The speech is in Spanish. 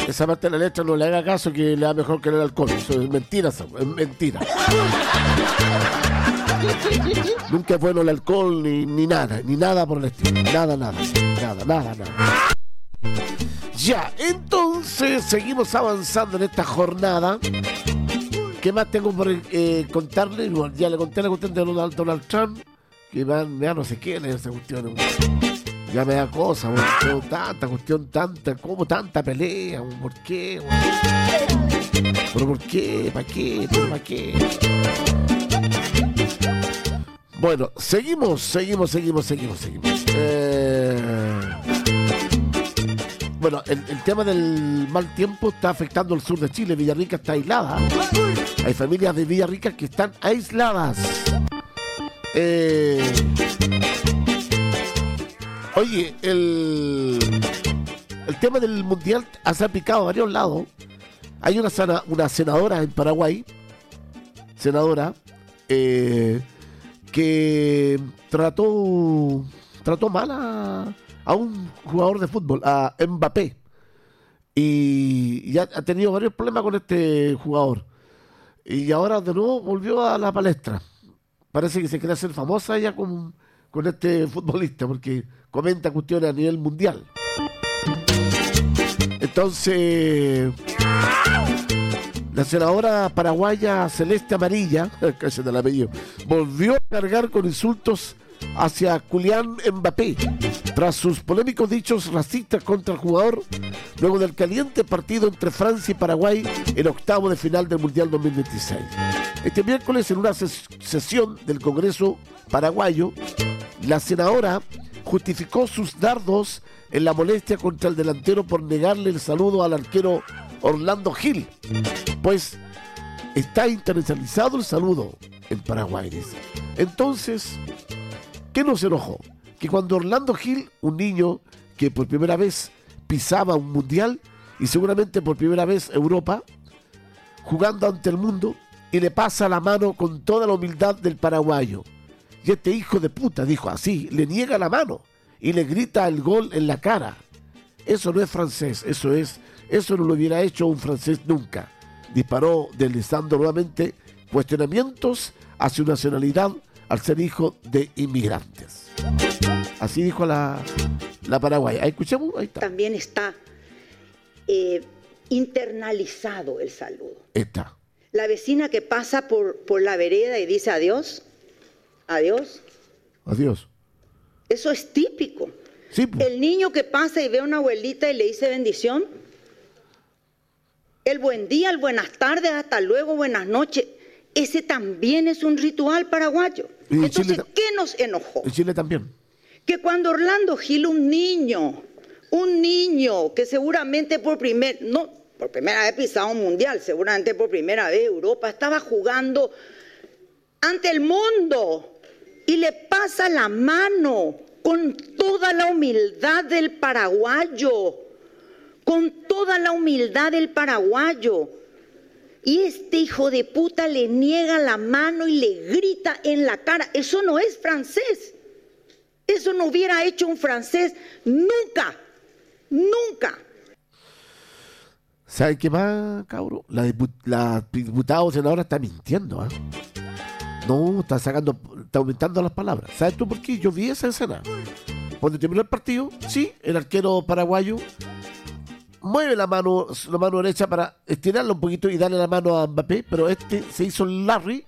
Esa parte de la letra no le haga caso, que le da mejor que el alcohol. Eso es mentira, es mentira. Nunca es bueno el alcohol ni nada por el estilo. Nada. Ya, entonces seguimos avanzando en esta jornada. ¿Qué más tengo por contarle? Bueno, ya le conté la cuestión de Donald Trump, que me da no sé qué en esa cuestión. Ya me da cosa, bueno, tanta cuestión, tanta pelea, bueno, ¿por qué? Bueno? ¿Pero por qué? ¿Para qué? ¿Para qué? Bueno, seguimos. Bueno, el tema del mal tiempo está afectando el sur de Chile. Villarrica está aislada. Hay familias de Villarrica que están aisladas. Oye, el tema del mundial se ha picado a varios lados. Hay una senadora en Paraguay, que trató mal a un jugador de fútbol, a Mbappé, y ya ha tenido varios problemas con este jugador, y ahora de nuevo volvió a la palestra. Parece que se quiere hacer famosa ella con este futbolista, porque comenta cuestiones a nivel mundial. Entonces, la senadora paraguaya Celeste Amarilla, casi del apellido, volvió a cargar con insultos hacia Kylian Mbappé tras sus polémicos dichos racistas contra el jugador luego del caliente partido entre Francia y Paraguay en octavo de final del Mundial 2026. Este miércoles, en una sesión del Congreso paraguayo, la senadora justificó sus dardos en la molestia contra el delantero por negarle el saludo al arquero Orlando Gil, pues está internacionalizado el saludo en Paraguay, dice. Entonces, ¿qué nos enojó? Que cuando Orlando Gil, un niño que por primera vez pisaba un mundial y seguramente por primera vez Europa, jugando ante el mundo, y le pasa la mano con toda la humildad del paraguayo. Y este hijo de puta, dijo así, le niega la mano y le grita el gol en la cara. Eso no es francés, eso no lo hubiera hecho un francés nunca. Disparó deslizando nuevamente cuestionamientos a su nacionalidad al ser hijo de inmigrantes. Así dijo la paraguaya. ¿Escuchamos? Ahí está. También está internalizado el saludo. Está. La vecina que pasa por la vereda y dice adiós. Eso es típico. Sí, pues. El niño que pasa y ve a una abuelita y le dice bendición. El buen día, el buenas tardes, hasta luego, buenas noches. Ese también es un ritual paraguayo. Entonces, ¿qué nos enojó? En Chile también. Que cuando Orlando Gil, un niño que seguramente por primera vez pisaba un mundial, seguramente por primera vez Europa, estaba jugando ante el mundo y le pasa la mano con toda la humildad del paraguayo, y este hijo de puta le niega la mano y le grita en la cara. Eso no es francés. Eso no hubiera hecho un francés nunca. ¿Sabe qué más, cabrón? La diputada o senadora está mintiendo, ¿eh? No, está aumentando las palabras. ¿Sabes tú por qué? Yo vi esa escena. Cuando terminó el partido, sí, el arquero paraguayo mueve la mano derecha para estirarla un poquito y darle la mano a Mbappé, pero este se hizo el Larry